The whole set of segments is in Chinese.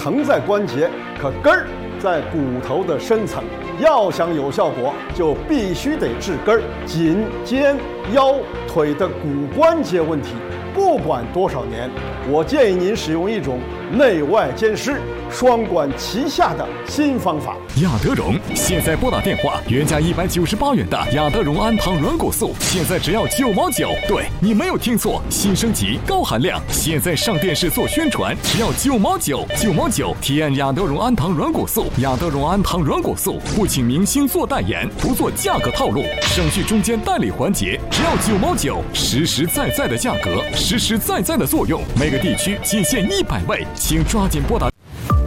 疼在关节，可根儿在骨头的深层。要想有效果，就必须得治根儿。颈、肩、腰、腿的骨关节问题，不管多少年，我建议您使用一种内外兼施、双管齐下的新方法。 雅德荣现在拨打电话，原价198元的雅德荣安糖软骨素，现在只要9毛9。对，你没有听错，新升级高含量，现在上电视做宣传，只要9毛9，9毛9。体验雅德荣安糖软骨素，雅德荣安糖软骨素不请明星做代言，不做价格套路，省去中间代理环节，只要9毛9，实实在在的价格，实实在在的作用，每个地区仅限100位，请抓紧拨打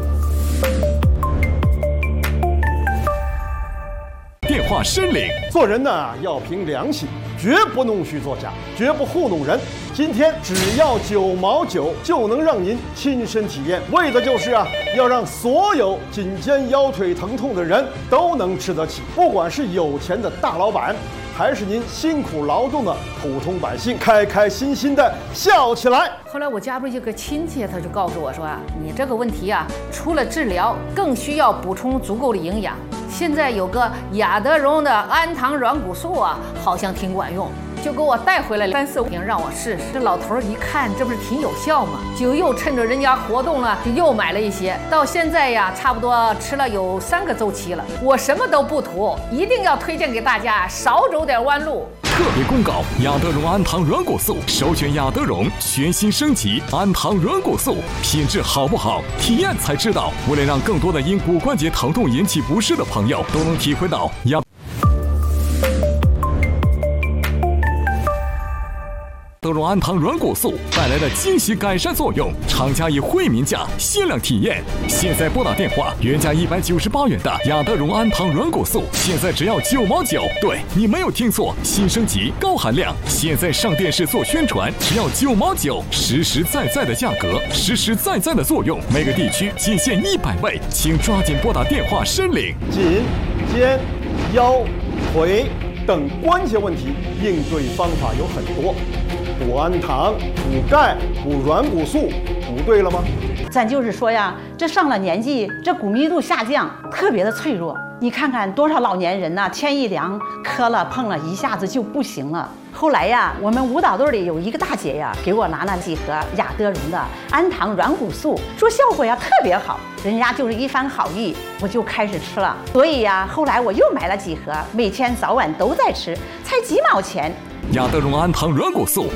电话申领。 做人呢要凭良心，绝不弄虚作假，绝不糊弄人。今天只要9毛9就能让您亲身体验，为的就是要让所有颈肩腰腿疼痛的人都能吃得起，不管是有钱的大老板，还是您辛苦劳动的普通百姓，开开心心的笑起来。 后来我家不是有个亲戚，他就告诉我说你这个问题除了治疗，更需要补充足够的营养。现在有个雅德荣的安糖软骨素好像挺管用，就给我带回来3、4瓶让我试试。这老头一看，这不是挺有效吗？就又趁着人家活动了，就又买了一些。到现在差不多吃了有3个周期了。我什么都不图，一定要推荐给大家，少走点弯路。 特别公告：雅德荣安糖软骨素，首选雅德荣全新升级安糖软骨素，品质好不好，体验才知道。为了让更多的因骨关节疼痛引起不适的朋友都能体会到雅德荣安糖软骨素带来的惊喜改善作用，厂家以惠民价限量体验。现在拨打电话，原价198元的雅德荣安糖软骨素，现在只要9毛9。对，你没有听错，新升级高含量，现在上电视做宣传，只要9毛9，实实在在的价格，实实在在的作用，每个地区仅限100位，请抓紧拨打电话申领。 颈、肩、腰、腿等关节问题，应对方法有很多。补安糖、补钙、补软骨素，补对了吗？ 咱就是说这上了年纪，这骨密度下降，特别的脆弱。你看看多少老年人天一凉，磕了碰了，一下子就不行了。后来我们舞蹈队里有一个大姐给我拿了几盒雅德荣的安糖软骨素，说效果特别好。人家就是一番好意，我就开始吃了。所以后来我又买了几盒，每天早晚都在吃，才几毛钱。 雅德荣安糖软骨素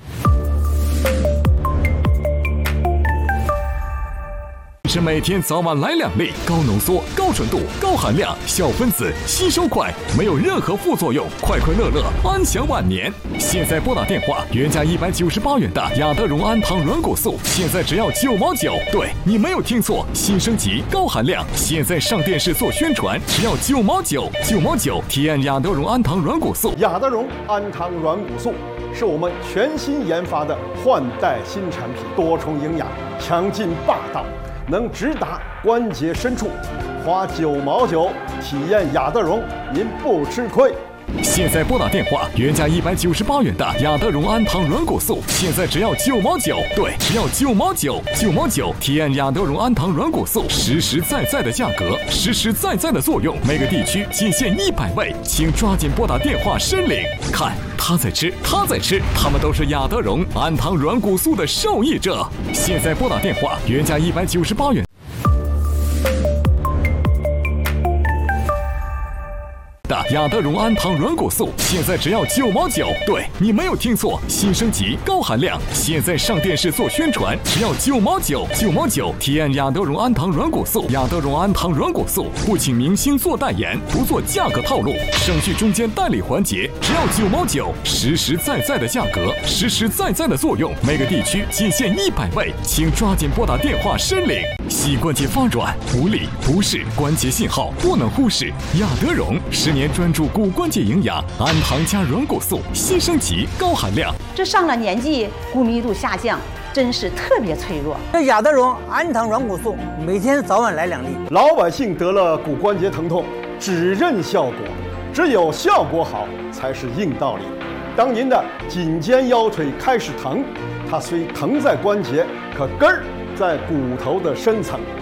是每天早晚来2粒，高浓缩、高纯度、高含量，小分子，吸收快，没有任何副作用，快快乐乐，安享晚年。现在拨打电话，原价198元的雅德荣安糖软骨素，现在只要9毛9。对，你没有听错，新升级高含量，现在上电视做宣传，只要9毛9，9毛9。体验雅德荣安糖软骨素。 雅德荣安糖软骨素是我们全新研发的换代新产品，多重营养，强劲霸道，能直达关节深处，花9毛9体验雅德荣，您不吃亏。 现在拨打电话，原价198元的雅德荣安糖软骨素，现在只要9毛9。对，只要9毛9，9毛9。体验雅德荣安糖软骨素，实实在在的价格，实实在在的作用，每个地区仅限100位，请抓紧拨打电话申领。看，他在吃，他在吃，他们都是雅德荣安糖软骨素的受益者。现在拨打电话，原价198元。雅德荣安糖软骨素，现在只要9毛9。对，你没有听错，新升级高含量，现在上电视做宣传，只要9毛9，9毛9。体验雅德荣安糖软骨素，雅德荣安糖软骨素不请明星做代言，不做价格套路，省去中间代理环节，只要9毛9，实实在在的价格，实实在在的作用，每个地区仅限100位，请抓紧拨打电话申领。膝关节发软、无力、不适关节信号不能忽视，雅德荣10年专注骨关节营养，安糖加软骨素，新升级高含量。 这上了年纪，骨密度下降，真是特别脆弱。 这雅德荣安糖软骨素，每天早晚来2粒。 老百姓得了骨关节疼痛，只认效果，只有效果好才是硬道理。当您的颈肩腰腿开始疼，它虽疼在关节，可根儿在骨头的深层。